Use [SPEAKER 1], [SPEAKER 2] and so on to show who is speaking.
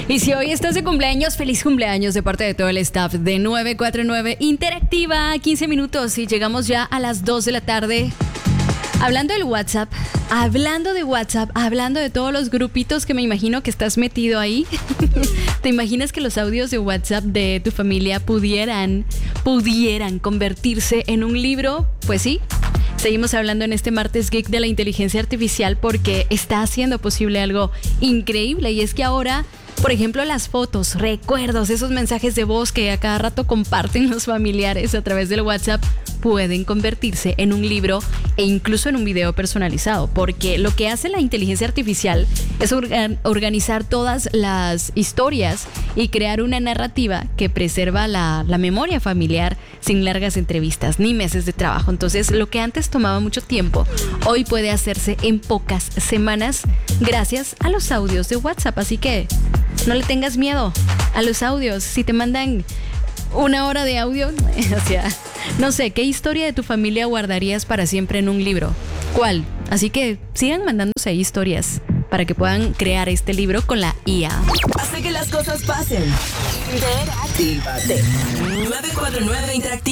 [SPEAKER 1] Y si hoy estás de cumpleaños, feliz cumpleaños de parte de todo el staff de 949 Interactiva. 15 minutos y llegamos ya a las 2 de la tarde. Hablando de WhatsApp, hablando de todos los grupitos que me imagino que estás metido ahí. ¿Te imaginas que los audios de WhatsApp de tu familia pudieran convertirse en un libro? Pues sí. Seguimos hablando en este martes geek de la inteligencia artificial porque está haciendo posible algo increíble, y es que ahora, por ejemplo, las fotos, recuerdos, esos mensajes de voz que a cada rato comparten los familiares a través del WhatsApp pueden convertirse en un libro e incluso en un video personalizado, porque lo que hace la inteligencia artificial es organizar todas las historias y crear una narrativa que preserva la memoria familiar sin largas entrevistas ni meses de trabajo. Entonces, lo que antes tomaba mucho tiempo, hoy puede hacerse en pocas semanas gracias a los audios de WhatsApp. Así que no le tengas miedo a los audios. Si te mandan 1 hora de audio, o sea, no sé, ¿qué historia de tu familia guardarías para siempre en un libro? ¿Cuál? Así que sigan mandándose ahí historias para que puedan crear este libro con la IA.
[SPEAKER 2] Hace que las cosas pasen. Interactívate. 949 Interactiva.